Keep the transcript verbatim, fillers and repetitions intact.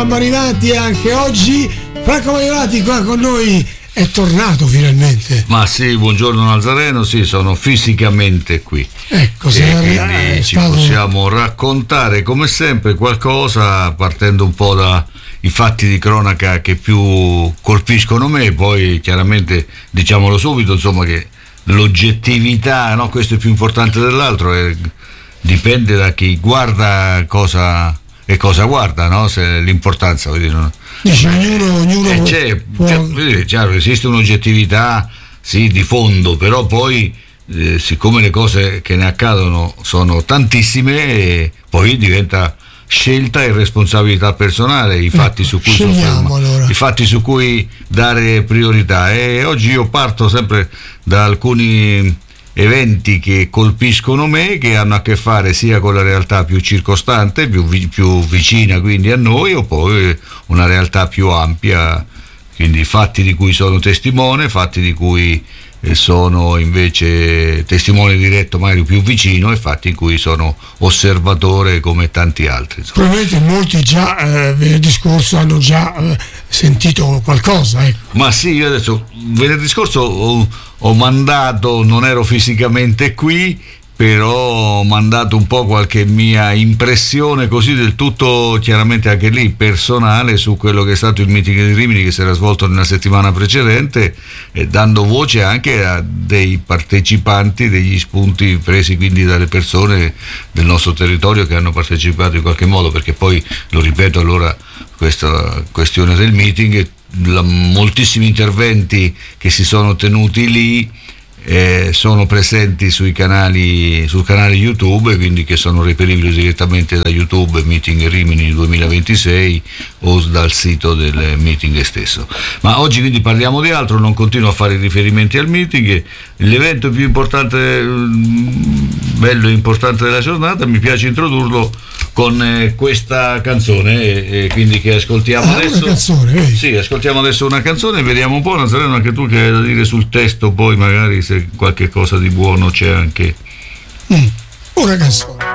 siamo arrivati anche oggi. Franco Maiorati qua con noi, è tornato finalmente. Ma sì, buongiorno Nazareno, sì, sono fisicamente qui. Ecco, e quindi ci stato... possiamo raccontare come sempre qualcosa partendo un po' dai fatti di cronaca che più colpiscono me, poi chiaramente diciamolo subito, insomma, che l'oggettività, no, questo è più importante dell'altro, e dipende da chi guarda cosa e cosa guarda, no? Se l'importanza, vuol dire, no? Dice, ognuno, ognuno eh, c'è, può... c'è, chiaro, esiste un'oggettività, sì, di fondo, però poi eh, siccome le cose che ne accadono sono tantissime, eh, poi diventa scelta e responsabilità personale i fatti ecco, su cui sofferma, allora. i fatti su cui dare priorità. E oggi io parto sempre da alcuni eventi che colpiscono me, che hanno a che fare sia con la realtà più circostante, più, vi, più vicina quindi a noi, o poi una realtà più ampia, quindi fatti di cui sono testimone, fatti di cui sono invece testimone diretto, magari più vicino, e fatti in cui sono osservatore come tanti altri, insomma. Probabilmente molti già eh, venerdì scorso hanno già eh, sentito qualcosa, ecco. Ma sì, io adesso venerdì scorso ho, ho mandato, non ero fisicamente qui, però ho mandato un po' qualche mia impressione, così del tutto chiaramente anche lì personale, su quello che è stato il meeting di Rimini che si era svolto nella settimana precedente, e dando voce anche a dei partecipanti, degli spunti presi quindi dalle persone del nostro territorio che hanno partecipato in qualche modo, perché poi, lo ripeto allora, questa questione del meeting, la, moltissimi interventi che si sono tenuti lì Eh, sono presenti sui canali, sul canale YouTube, quindi che sono reperibili direttamente da YouTube, Meeting Rimini duemilaventisei, o dal sito del meeting stesso. Ma oggi quindi parliamo di altro, non continuo a fare riferimenti al meeting. L'evento più importante, bello e importante della giornata, mi piace introdurlo con eh, questa canzone, e, e quindi che ascoltiamo ah, adesso. Una canzone, eh. Sì, ascoltiamo adesso una canzone e vediamo un po', Nazareno, anche tu che hai da dire sul testo, poi magari se qualche cosa di buono c'è anche. Mm, una canzone.